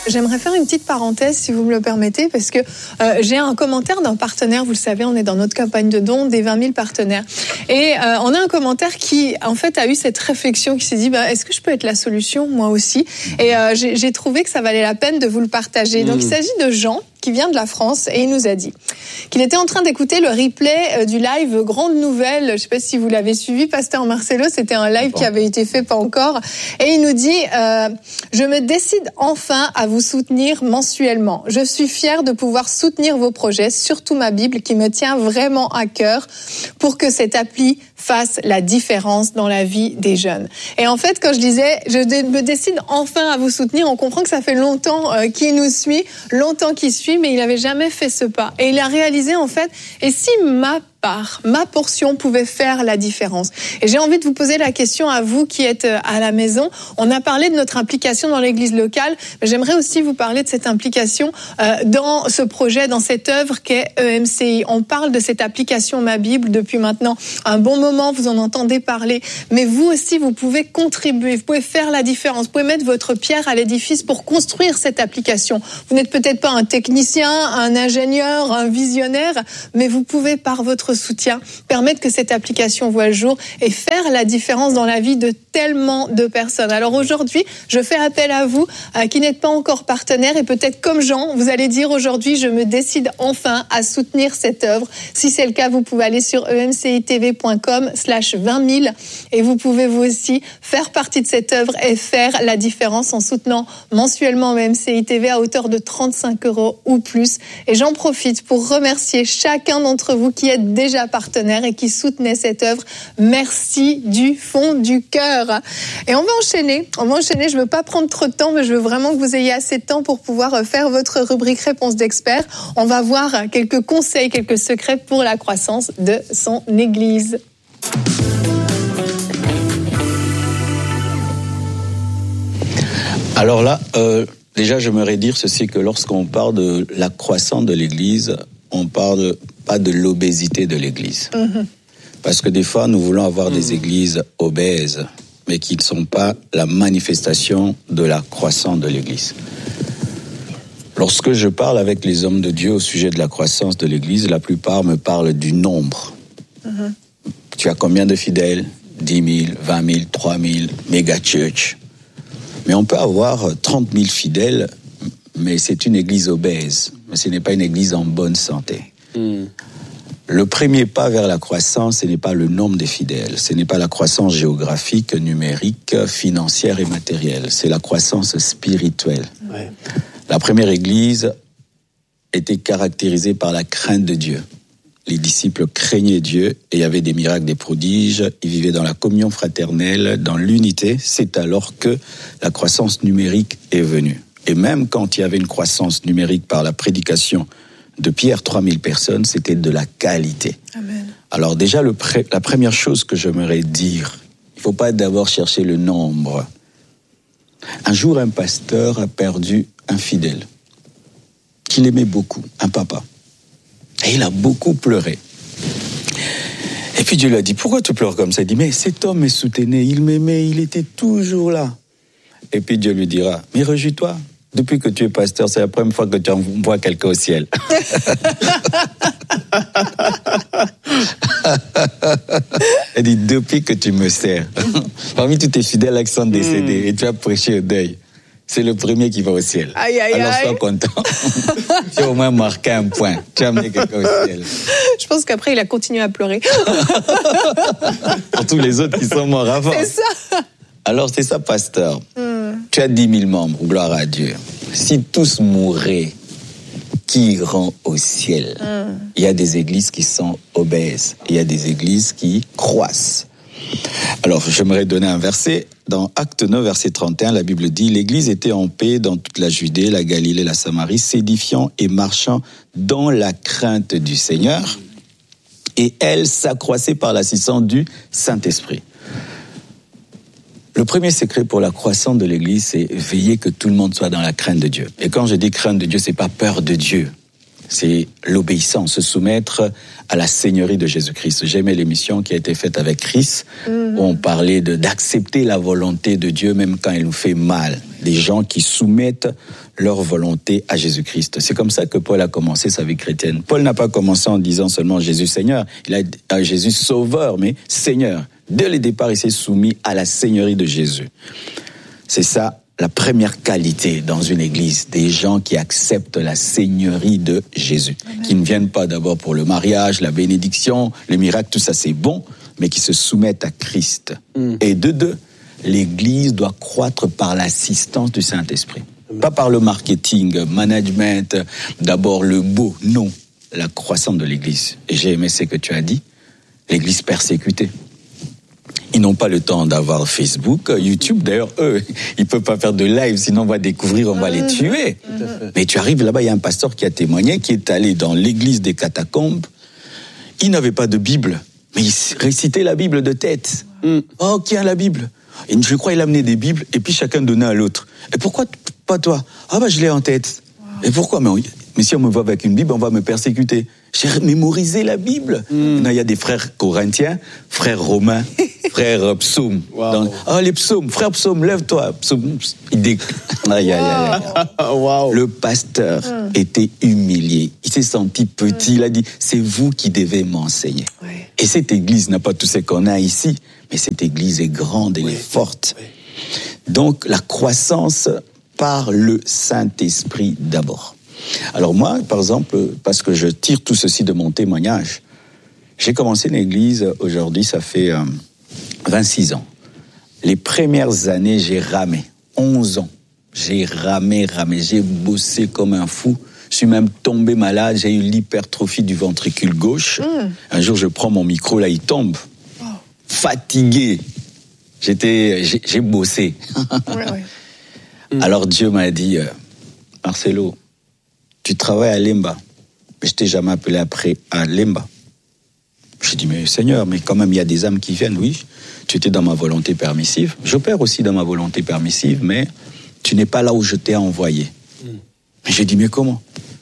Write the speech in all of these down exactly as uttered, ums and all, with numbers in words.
J'aimerais faire une petite parenthèse, si vous me le permettez, parce que euh, j'ai un commentaire d'un partenaire. Vous le savez, on est dans notre campagne de dons des vingt mille partenaires. Et euh, on a un commentaire qui, en fait, a eu cette réflexion, qui s'est dit, bah, est-ce que je peux être la solution, moi aussi ? Et euh, j'ai, j'ai trouvé que ça valait la peine de vous le partager. Donc, mmh. il s'agit de Jean, qui vient de la France, et il nous a dit qu'il était en train d'écouter le replay du live Grande Nouvelle. Je ne sais pas si vous l'avez suivi, Pasteur Marcelo, c'était un live bon. qui avait été fait pas encore. Et il nous dit euh, « Je me décide enfin à vous soutenir mensuellement. Je suis fière de pouvoir soutenir vos projets, surtout ma Bible qui me tient vraiment à cœur pour que cette appli fasse la différence dans la vie des jeunes. » Et en fait, quand je disais « Je me décide enfin à vous soutenir », on comprend que ça fait longtemps euh, qu'il nous suit, longtemps qu'il suit, mais il n'avait jamais fait ce pas. Et il a réalisé, en fait, et si ma part, ma portion pouvait faire la différence. Et j'ai envie de vous poser la question à vous qui êtes à la maison. On a parlé de notre implication dans l'église locale, mais j'aimerais aussi vous parler de cette implication euh, dans ce projet, dans cette œuvre qu'est E M C I. On parle de cette application Ma Bible depuis maintenant un bon moment, vous en entendez parler, mais vous aussi, vous pouvez contribuer, vous pouvez faire la différence, vous pouvez mettre votre pierre à l'édifice pour construire cette application. Vous n'êtes peut-être pas un technicien, un ingénieur, un visionnaire, mais vous pouvez, par votre soutien, permettre que cette application voit le jour et faire la différence dans la vie de tellement de personnes. Alors aujourd'hui, je fais appel à vous euh, qui n'êtes pas encore partenaire et peut-être comme Jean, vous allez dire aujourd'hui, je me décide enfin à soutenir cette œuvre. Si c'est le cas, vous pouvez aller sur emcitv.com slash vingt mille et vous pouvez vous aussi faire partie de cette œuvre et faire la différence en soutenant mensuellement E M C I T V à hauteur de trente-cinq euros ou plus. Et j'en profite pour remercier chacun d'entre vous qui êtes déjà partenaire et qui soutenait cette œuvre. Merci du fond du cœur. Et on va enchaîner. On va enchaîner. Je ne veux pas prendre trop de temps, mais je veux vraiment que vous ayez assez de temps pour pouvoir faire votre rubrique réponse d'experts. On va voir quelques conseils, quelques secrets pour la croissance de son église. Alors là, euh, déjà, j'aimerais dire ceci, que lorsqu'on parle de la croissance de l'église, on parle pas de l'obésité de l'église. Mmh. Parce que des fois, nous voulons avoir mmh. des églises obèses, mais qui ne sont pas la manifestation de la croissance de l'église. Lorsque je parle avec les hommes de Dieu au sujet de la croissance de l'église, la plupart me parlent du nombre. Mmh. Tu as combien de fidèles ? dix mille, vingt mille, trois mille, méga church. Mais on peut avoir trente mille fidèles, mais c'est une église obèse. Mais ce n'est pas une église en bonne santé. Mmh. Le premier pas vers la croissance, ce n'est pas le nombre des fidèles, ce n'est pas la croissance géographique, numérique, financière et matérielle, c'est la croissance spirituelle. Ouais. La première église était caractérisée par la crainte de Dieu. Les disciples craignaient Dieu et il y avait des miracles, des prodiges, ils vivaient dans la communion fraternelle, dans l'unité. C'est alors que la croissance numérique est venue. Et même quand il y avait une croissance numérique par la prédication de Pierre, trois mille personnes, c'était de la qualité. Amen. Alors déjà, le pré- la première chose que j'aimerais dire, il ne faut pas d'abord chercher le nombre. Un jour, un pasteur a perdu un fidèle qu'il aimait beaucoup, un papa. Et il a beaucoup pleuré. Et puis Dieu lui a dit, pourquoi tu pleures comme ça ? Il dit, mais cet homme me soutenait, il m'aimait, il était toujours là. Et puis Dieu lui dira, mais réjouis-toi. Depuis que tu es pasteur, c'est la première fois que tu envoies quelqu'un au ciel. Elle dit, depuis que tu me sers, parmi tous tes fidèles qui sont décédés, mm. et tu as prêché au deuil, c'est le premier qui va au ciel. Aïe, aïe, Alors aïe. sois content. Tu as au moins marqué un point. Tu as amené quelqu'un au ciel. Je pense qu'après, il a continué à pleurer. Pour tous les autres qui sont morts avant. C'est ça. Alors c'est ça, pasteur. Mm. Tu as dix mille membres, gloire à Dieu. Si tous mouraient, qui iront au ciel? Mm. Il y a des églises qui sont obèses. Il y a des églises qui croissent. Alors, j'aimerais donner un verset. Dans Acte neuf, verset trente et un, la Bible dit « L'église était en paix dans toute la Judée, la Galilée, la Samarie, s'édifiant et marchant dans la crainte du Seigneur. Et elle s'accroissait par l'assistance du Saint-Esprit. » Le premier secret pour la croissance de l'église, c'est veiller que tout le monde soit dans la crainte de Dieu. Et quand je dis crainte de Dieu, c'est pas peur de Dieu. C'est l'obéissance, se soumettre à la seigneurie de Jésus-Christ. J'aimais l'émission qui a été faite avec Chris, mmh. où on parlait de, d'accepter la volonté de Dieu, même quand elle nous fait mal. des gens qui soumettent leur volonté à Jésus-Christ. C'est comme ça que Paul a commencé sa vie chrétienne. Paul n'a pas commencé en disant seulement Jésus Seigneur, il a dit Jésus Sauveur, mais Seigneur. Dès le départ, il s'est soumis à la seigneurie de Jésus. C'est ça la première qualité dans une église, des gens qui acceptent la seigneurie de Jésus, Amen. Qui ne viennent pas d'abord pour le mariage, la bénédiction, le miracle, tout ça c'est bon, mais qui se soumettent à Christ. Mm. Et de deux, l'église doit croître par l'assistance du Saint-Esprit. Amen. Pas par le marketing, management, d'abord le beau, non, la croissance de l'église. Et j'ai aimé ce que tu as dit, l'église persécutée. Ils n'ont pas le temps d'avoir Facebook, YouTube. D'ailleurs, eux, ils ne peuvent pas faire de live, sinon on va découvrir, on va les tuer. Mais tu arrives là-bas, il y a un pasteur qui a témoigné, qui est allé dans l'église des catacombes. Il n'avait pas de Bible, mais il récitait la Bible de tête. Mm. Oh, qui a la Bible? Et je crois qu'il a amené des Bibles, et puis chacun donnait à l'autre. Et pourquoi pas toi? Ah bah je l'ai en tête. Wow. Et pourquoi? Mais, on, mais si on me voit avec une Bible, on va me persécuter. J'ai mémorisé la Bible. Mm. Il y a des frères corinthiens, frères romains, frères psaumes. Wow. Dans, ah, les psaumes, frère psaume, lève-toi. Psaume, il dé... aïe, aïe, aïe, aïe. Wow. Le pasteur mm. était humilié. Il s'est senti petit. Mm. Il a dit, c'est vous qui devez m'enseigner. Oui. Et cette église n'a pas tout ce qu'on a ici, mais cette église est grande, elle oui. est forte. Oui. Donc, la croissance par le Saint-Esprit d'abord. Alors moi, par exemple, parce que je tire tout ceci de mon témoignage, j'ai commencé une église, aujourd'hui, ça fait euh, vingt-six ans. Les premières années, j'ai ramé, onze ans. J'ai ramé, ramé, j'ai bossé comme un fou. Je suis même tombé malade, j'ai eu l'hypertrophie du ventricule gauche. Mmh. Un jour, je prends mon micro, là, il tombe. Oh. Fatigué. J'étais, j'ai, j'ai bossé. Ouais, ouais. Mmh. Alors Dieu m'a dit, euh, Marcelo, tu travailles à Lemba, mais je t'ai jamais appelé après à Lemba. J'ai dit, mais Seigneur, mais quand même, il y a des âmes qui viennent, oui. Tu étais dans ma volonté permissive. J'opère aussi dans ma volonté permissive, mais tu n'es pas là où je t'ai envoyé. Mm. Mais j'ai dit, mais comment?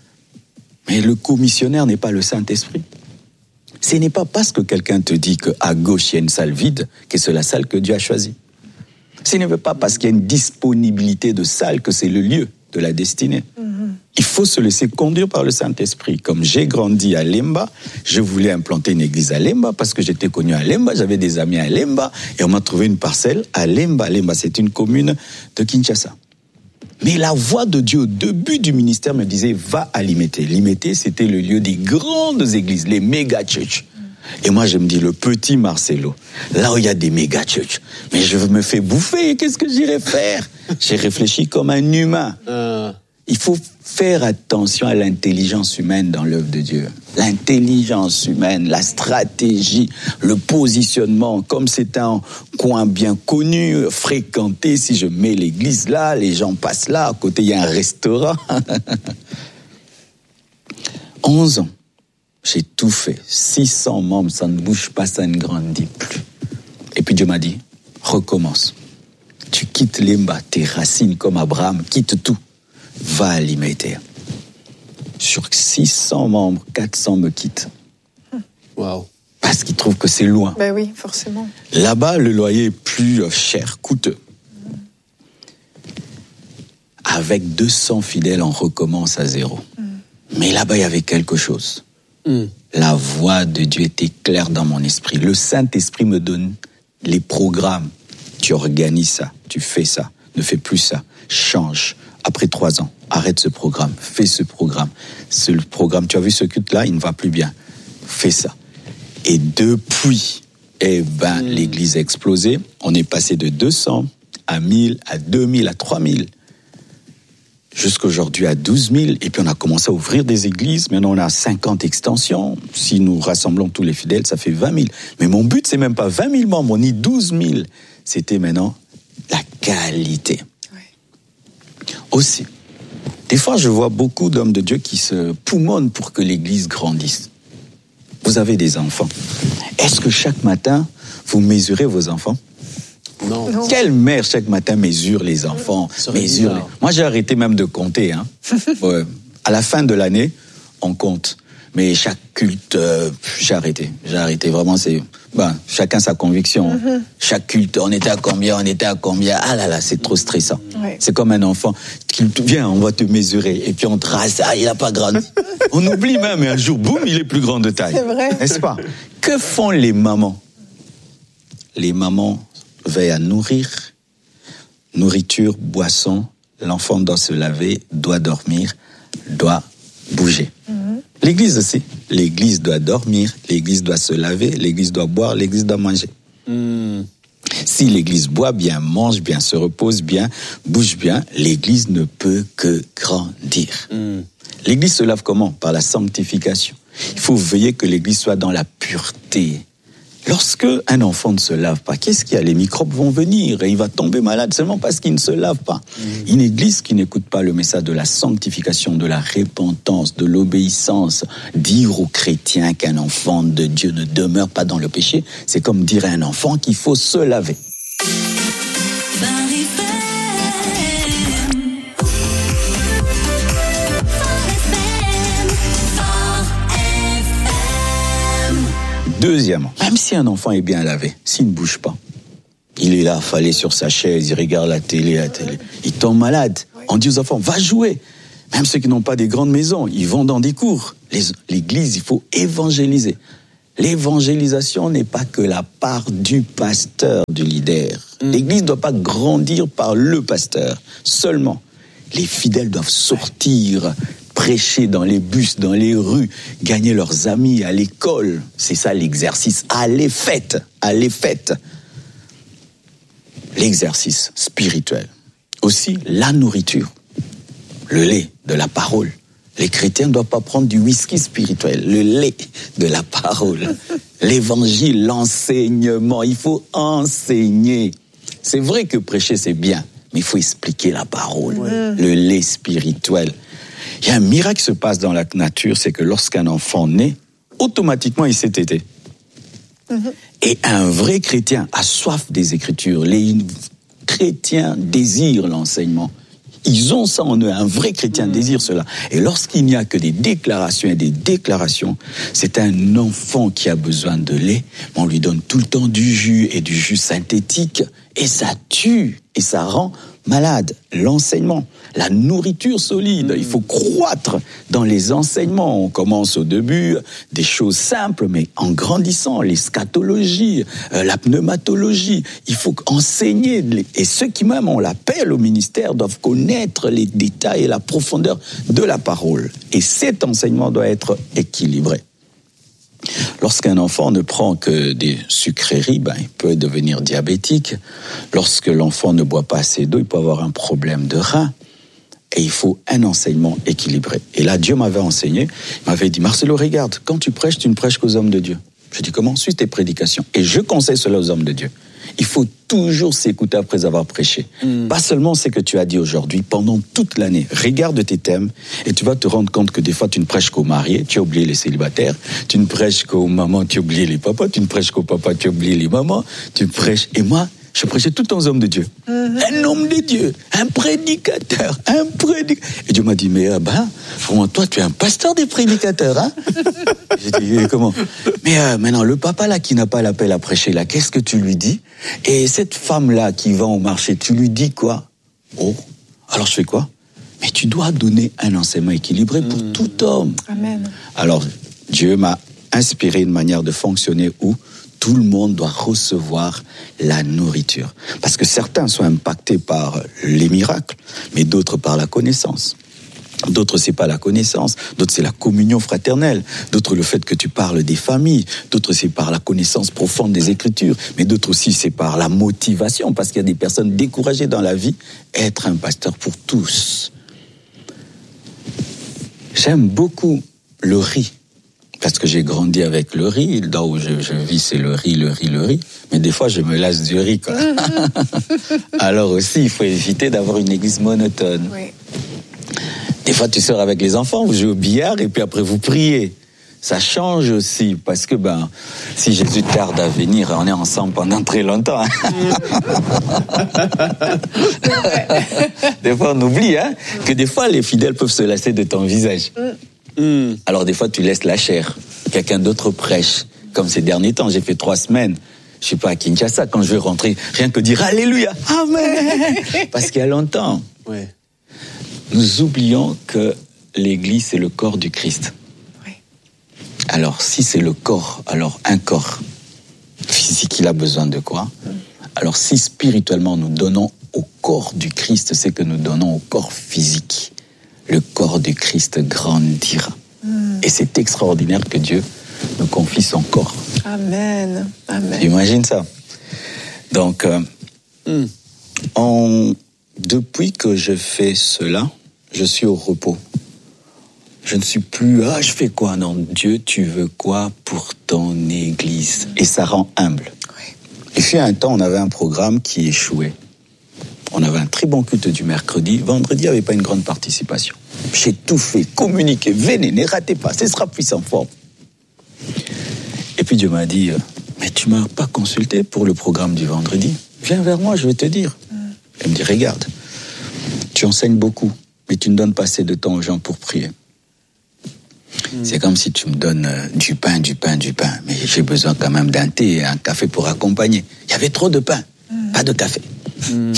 Mais le commissionnaire n'est pas le Saint-Esprit. Ce n'est pas parce que quelqu'un te dit qu'à gauche, il y a une salle vide, que c'est la salle que Dieu a choisie. Ce n'est pas parce qu'il y a une disponibilité de salle que c'est le lieu de la destinée. Mm-hmm. Il faut se laisser conduire par le Saint-Esprit. Comme j'ai grandi à Lemba, je voulais implanter une église à Lemba parce que j'étais connu à Lemba, j'avais des amis à Lemba et on m'a trouvé une parcelle à Lemba. Lemba, c'est une commune de Kinshasa. Mais la voix de Dieu au début du ministère me disait, va à Limete. Limete, c'était le lieu des grandes églises, les méga church. Et moi, je me dis, le petit Marcelo, là où il y a des méga church, mais je me fais bouffer, qu'est-ce que j'irais faire? J'ai réfléchi comme un humain. Euh... Il faut faire attention à l'intelligence humaine dans l'œuvre de Dieu. L'intelligence humaine, la stratégie, le positionnement. Comme c'est un coin bien connu, fréquenté, si je mets l'église là, les gens passent là, à côté il y a un restaurant. onze ans, j'ai tout fait. six cents membres, ça ne bouge pas, ça ne grandit plus. Et puis Dieu m'a dit, recommence. Tu quittes Lemba, tes racines comme Abraham, quitte tout. Va à Limete. Sur six cents membres, quatre cents me quittent. Wow. Parce qu'ils trouvent que c'est loin. Ben oui, forcément. Là-bas, le loyer est plus cher, coûteux. Mmh. Avec deux cents fidèles, on recommence à zéro. Mmh. Mais là-bas, il y avait quelque chose. Mmh. La voix de Dieu était claire dans mon esprit. Le Saint-Esprit me donne les programmes. Tu organises ça, tu fais ça, ne fais plus ça, change. Après trois ans, arrête ce programme, fais ce programme. Ce programme, tu as vu ce culte-là, il ne va plus bien. Fais ça. Et depuis, eh ben, mmh. l'église a explosé. On est passé de deux cents à mille, à deux mille, à trois mille. Jusqu'aujourd'hui à douze mille. Et puis on a commencé à ouvrir des églises. Maintenant on a cinquante extensions. Si nous rassemblons tous les fidèles, ça fait vingt mille. Mais mon but, c'est même pas vingt mille membres, on est douze mille. C'était maintenant la qualité. Aussi, des fois, je vois beaucoup d'hommes de Dieu qui se poumonnent pour que l'Église grandisse. Vous avez des enfants. Est-ce que chaque matin, vous mesurez vos enfants? Non. non. Quelle mère, chaque matin, mesure les enfants mesure les... Moi, j'ai arrêté même de compter. Hein. Ouais. À la fin de l'année, on compte. Mais chaque culte, euh, j'ai arrêté. J'ai arrêté. Vraiment, c'est... Ben, chacun sa conviction. Mm-hmm. Chaque culte, on était à combien, on était à combien. Ah là là, c'est trop stressant. Ouais. C'est comme un enfant qui vient, on va te mesurer. Et puis on trace, ah, il n'a pas grandi. On oublie même, et un jour, boum, il est plus grand de taille. C'est vrai. N'est-ce pas? Que font les mamans? Les mamans veillent à nourrir. Nourriture, boisson. L'enfant doit se laver, doit dormir, doit bouger. Mm-hmm. L'église aussi. L'église doit dormir, l'église doit se laver, l'église doit boire, l'église doit manger. Mm. Si l'église boit bien, mange bien, se repose bien, bouge bien, l'église ne peut que grandir. Mm. L'église se lave comment? Par la sanctification. Il faut veiller que l'église soit dans la pureté. Lorsque un enfant ne se lave pas, qu'est-ce qu'il y a? Les microbes vont venir et il va tomber malade seulement parce qu'il ne se lave pas. Mmh. Une église qui n'écoute pas le message de la sanctification, de la repentance, de l'obéissance, dire aux chrétiens qu'un enfant de Dieu ne demeure pas dans le péché, c'est comme dire à un enfant qu'il faut se laver. Deuxièmement, même si un enfant est bien lavé, s'il ne bouge pas, il est là, affalé sur sa chaise, il regarde la télé, la télé, il tombe malade. On dit aux enfants, va jouer. Même ceux qui n'ont pas des grandes maisons, ils vont dans des cours. Les, l'église, il faut évangéliser. L'évangélisation n'est pas que la part du pasteur, du leader. L'église ne doit pas grandir par le pasteur seulement. Les fidèles doivent sortir, prêcher dans les bus, dans les rues, gagner leurs amis à l'école. C'est ça l'exercice. Allez, faites, allez, faites. L'exercice spirituel. Aussi, la nourriture, le lait de la parole. Les chrétiens ne doivent pas prendre du whisky spirituel, le lait de la parole. L'évangile, l'enseignement, il faut enseigner. C'est vrai que prêcher, c'est bien, mais il faut expliquer la parole, ouais. Le lait spirituel. Il y a un miracle qui se passe dans la nature, c'est que lorsqu'un enfant naît, automatiquement il s'est tété. Mm-hmm. Et un vrai chrétien a soif des Écritures. Les chrétiens désirent l'enseignement. Ils ont ça en eux. Un vrai chrétien mmh. désire cela. Et lorsqu'il n'y a que des déclarations et des déclarations, c'est un enfant qui a besoin de lait. On lui donne tout le temps du jus et du jus synthétique. Et ça tue. Et ça rend malade. L'enseignement, la nourriture solide. Mmh. Il faut croître dans les enseignements. On commence au début des choses simples, mais en grandissant, l'eschatologie, euh, la pneumatologie. Il faut enseigner. Et ceux qui même ont l'appel au ministère doivent connaître les détails et la profondeur de la parole. Et cet enseignement doit être équilibré. Lorsqu'un enfant ne prend que des sucreries, ben, il peut devenir diabétique. Lorsque l'enfant ne boit pas assez d'eau, il peut avoir un problème de rein. Et il faut un enseignement équilibré. Et là, Dieu m'avait enseigné, il m'avait dit, Marcelo, regarde, quand tu prêches, tu ne prêches qu'aux hommes de Dieu. Je dis, comment? Suis tes prédications. Et je conseille cela aux hommes de Dieu. Il faut toujours s'écouter après avoir prêché. Mmh. Pas seulement ce que tu as dit aujourd'hui, pendant toute l'année. Regarde tes thèmes et tu vas te rendre compte que des fois, tu ne prêches qu'aux mariés, tu as oublié les célibataires. Tu ne prêches qu'aux mamans, tu as oublié les papas. Tu ne prêches qu'aux papas, tu as oublié les mamans. Tu prêches... Et moi, je prêchais tout le temps aux hommes de Dieu. Mmh. Un homme de Dieu, un prédicateur, un prédicateur. Et Dieu m'a dit, mais euh, ben, vraiment, toi, tu es un pasteur des prédicateurs, hein? J'ai dit, comment? Mais euh, maintenant, le papa là qui n'a pas l'appel à prêcher là, qu'est-ce que tu lui dis? Et cette femme là qui va au marché, tu lui dis quoi? Oh, alors je fais quoi? Mais tu dois donner un enseignement équilibré pour mmh. tout homme. Amen. Alors, Dieu m'a inspiré une manière de fonctionner où tout le monde doit recevoir la nourriture. Parce que certains sont impactés par les miracles, mais d'autres par la connaissance. D'autres, c'est pas la connaissance. D'autres, c'est la communion fraternelle. D'autres, le fait que tu parles des familles. D'autres, c'est par la connaissance profonde des Écritures. Mais d'autres aussi, c'est par la motivation. Parce qu'il y a des personnes découragées dans la vie. Être un pasteur pour tous. J'aime beaucoup le riz. Parce que j'ai grandi avec le riz. Là où je, je vis, c'est le riz, le riz, le riz. Mais des fois, je me lasse du riz, quoi. Alors aussi, il faut éviter d'avoir une église monotone. Oui. Des fois, tu sors avec les enfants, vous jouez au billard et puis après, vous priez. Ça change aussi parce que, ben, si Jésus tarde à venir, on est ensemble pendant très longtemps. Des fois, on oublie, hein, que des fois, les fidèles peuvent se lasser de ton visage. Mmh. Alors des fois, tu laisses la chair. Quelqu'un d'autre prêche. Comme ces derniers temps, j'ai fait trois semaines. Je suis pas à Kinshasa. Quand je vais rentrer, rien que dire Alléluia, Amen. Parce qu'il y a longtemps. Ouais. Nous oublions que l'Église, c'est le corps du Christ. Oui. Alors, si c'est le corps, alors un corps physique, il a besoin de quoi? Alors, si spirituellement nous donnons au corps du Christ, c'est que nous donnons au corps physique. Le corps du Christ grandira. Mm. Et c'est extraordinaire que Dieu nous confie son corps. Amen. Amen. Imagine ça. Donc, euh, mm. on, depuis que je fais cela, je suis au repos. Je ne suis plus, ah, je fais quoi? Non, Dieu, tu veux quoi pour ton Église? Et ça rend humble. Oui. Il fut un temps, on avait un programme qui échouait. On avait un très bon culte du mercredi. Vendredi, il n'y avait pas une grande participation. J'ai tout fait, communiqué, venez, ne ratez pas, ce sera puissant, fort. Et puis Dieu m'a dit, mais tu ne m'as pas consulté pour le programme du vendredi? Viens vers moi, je vais te dire. Mm. Elle me dit, regarde, tu enseignes beaucoup, mais tu ne donnes pas assez de temps aux gens pour prier. Mm. C'est comme si tu me donnes du pain, du pain, du pain, mais j'ai besoin quand même d'un thé et un café pour accompagner. Il y avait trop de pain, mm. pas de café. Mm.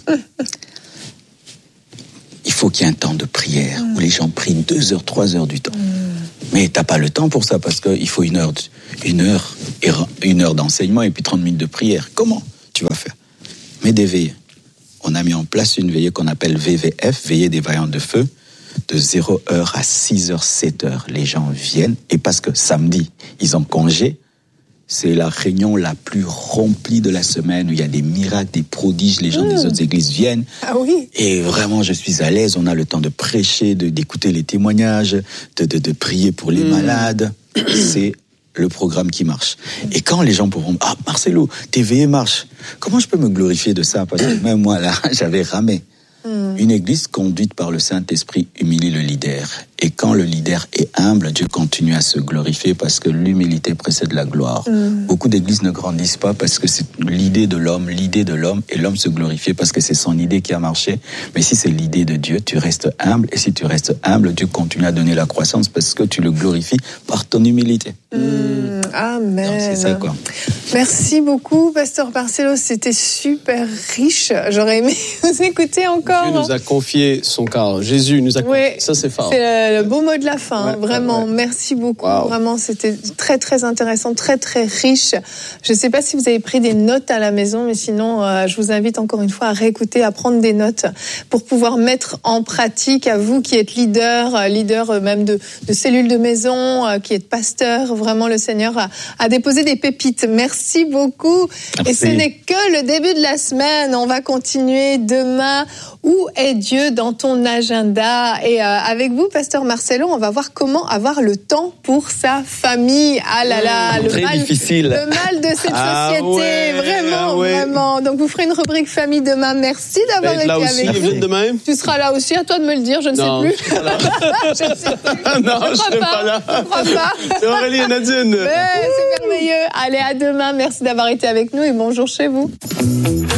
Il faut qu'il y ait un temps de prière mm. où les gens prient deux heures, trois heures du temps. Mm. Mais t'as pas le temps pour ça parce qu'il faut une heure, une heure, une heure d'enseignement et puis trente minutes de prière. Comment tu vas faire? Mais des veillées. On a mis en place une veillée qu'on appelle V V F, veillée des vaillants de feu, de zéro heure à six heures, sept heures. Les gens viennent et parce que samedi, ils ont congé, c'est la réunion la plus remplie de la semaine où il y a des miracles, des prodiges, les gens mmh. des autres églises viennent. Ah oui. Et vraiment, je suis à l'aise. On a le temps de prêcher, de, d'écouter les témoignages, de, de, de prier pour les mmh. malades. C'est le programme qui marche. Et quand les gens pourront, ah, Marcelo, tes veillées marchent. Comment je peux me glorifier de ça? Parce que même moi, là, j'avais ramé. Mmh. Une église conduite par le Saint-Esprit humilie le leader. Et quand le leader est humble, Dieu continue à se glorifier parce que l'humilité précède la gloire. Mmh. Beaucoup d'églises ne grandissent pas parce que c'est l'idée de l'homme, l'idée de l'homme, et l'homme se glorifie parce que c'est son idée qui a marché. Mais si c'est l'idée de Dieu, tu restes humble, et si tu restes humble, Dieu continue à donner la croissance parce que tu le glorifies par ton humilité. Mmh. Amen. Donc c'est ça, quoi. Merci beaucoup, Pasteur Marcelo. C'était super riche. J'aurais aimé vous écouter encore. Dieu nous a confié son cœur. Jésus nous a confié. Oui, ça, c'est fort. C'est le beau mot de la fin. Ouais, vraiment, ouais. Merci beaucoup. Wow. Vraiment, c'était très, très intéressant, très, très riche. Je ne sais pas si vous avez pris des notes à la maison, mais sinon, euh, je vous invite encore une fois à réécouter, à prendre des notes pour pouvoir mettre en pratique, à vous qui êtes leader, euh, leader euh, même de, de cellules de maison, euh, qui êtes pasteur. Vraiment, le Seigneur a, a déposé des pépites. Merci beaucoup. Merci. Et ce n'est que le début de la semaine. On va continuer demain. Où est Dieu dans ton agenda? Et euh, avec vous, Pasteur Marcelo, on va voir comment avoir le temps pour sa famille. Ah là là, le mal, difficile. Le mal de cette ah société, ouais, vraiment, ah ouais. vraiment. Donc vous ferez une rubrique famille demain. Merci d'avoir été là aussi, avec nous. Demain. Tu seras là aussi. À toi de me le dire. Je ne non, sais plus. Je, je ne sais plus. Non, je ne serai pas, pas là. Je ne crois pas. C'est Aurélie et Nadine. Mais c'est merveilleux. Allez, à demain. Merci d'avoir été avec nous et bonjour chez vous.